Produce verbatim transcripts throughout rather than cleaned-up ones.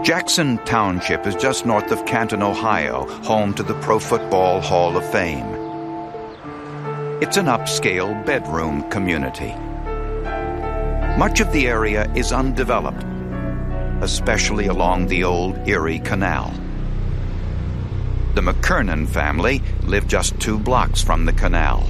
Jackson Township is just north of Canton, Ohio, home to the Pro Football Hall of Fame. It's an upscale bedroom community. Much of the area is undeveloped, especially along the old Erie Canal. The McKernan family lived just two blocks from the canal.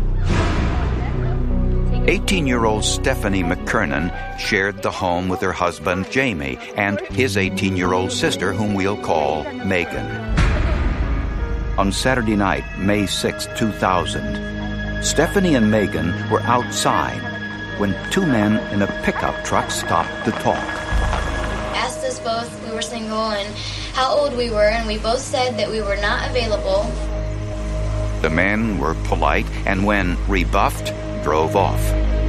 eighteen-year-old Stephanie McKernan shared the home with her husband, Jamie, and his eighteen-year-old sister, whom we'll call Megan. On Saturday night, May sixth, two thousand, Stephanie and Megan were outside when two men in a pickup truck stopped to talk. Asked us both if we were single and how old we were, and we both said that we were not available. The men were polite and, when rebuffed, drove off.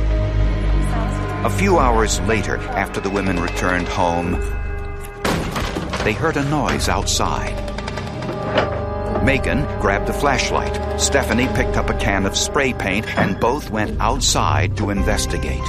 A few hours later, after the women returned home, they heard a noise outside. Megan grabbed a flashlight. Stephanie picked up a can of spray paint, and both went outside to investigate.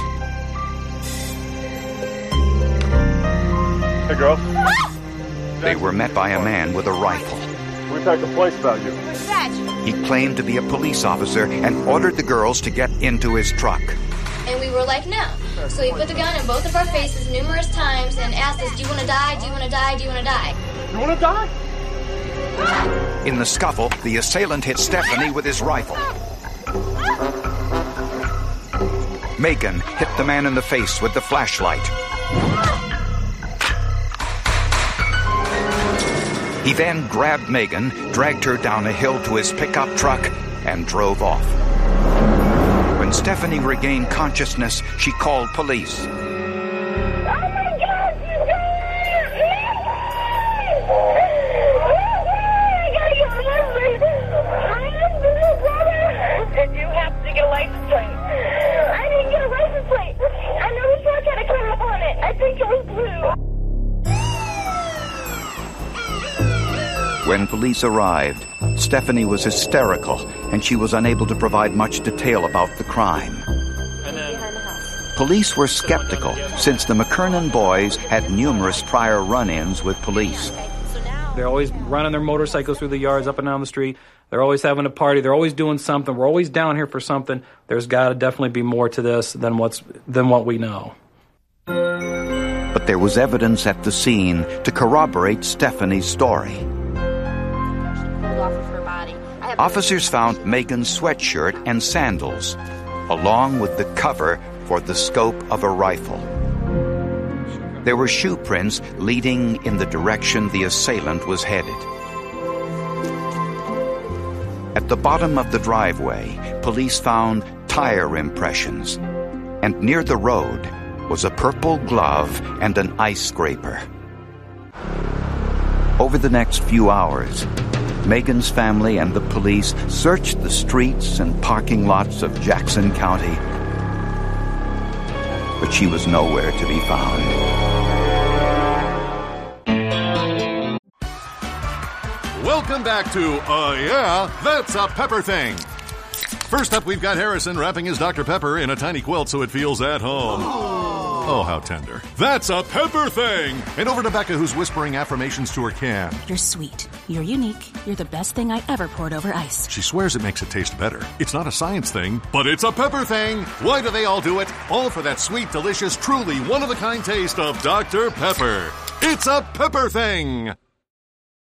Hey, girl. They were met by a man with a rifle. We've had complaints about you. He claimed to be a police officer and ordered the girls to get into his truck. And we were like, no. So he put the gun in both of our faces numerous times and asked us, do you want to die? Do you want to die? Do you want to die? You want to die? In the scuffle, the assailant hit Stephanie with his rifle. Megan hit the man in the face with the flashlight. He then grabbed Megan, dragged her down a hill to his pickup truck, and drove off. When Stephanie regained consciousness, she called police. Oh my God, you guys! I gotta get my husband! My husband, my brother! Did you have to get a license plate? I didn't get a license plate. I know the truck had a car up on it. I think it was blue. When police arrived, Stephanie was hysterical, and she was unable to provide much detail about the crime. Police were skeptical, since the McKernan boys had numerous prior run-ins with police. They're always running their motorcycles through the yards up and down the street. They're always having a party. They're always doing something. We're always down here for something. There's got to definitely be more to this than what's than what we know. But there was evidence at the scene to corroborate Stephanie's story. Officers found Megan's sweatshirt and sandals, along with the cover for the scope of a rifle. There were shoe prints leading in the direction the assailant was headed. At the bottom of the driveway, police found tire impressions, and near the road was a purple glove and an ice scraper. Over the next few hours, Megan's family and the police searched the streets and parking lots of Jackson County, but she was nowhere to be found. Welcome back to Uh Yeah, That's a Pepper Thing. First up, we've got Harrison wrapping his Doctor Pepper in a tiny quilt so it feels at home. Oh, how tender. That's a Pepper Thing! And over to Becca, who's whispering affirmations to her can. You're sweet. You're unique. You're the best thing I ever poured over ice. She swears it makes it taste better. It's not a science thing, but it's a Pepper Thing! Why do they all do it? All for that sweet, delicious, truly one-of-a-kind taste of Doctor Pepper. It's a Pepper Thing!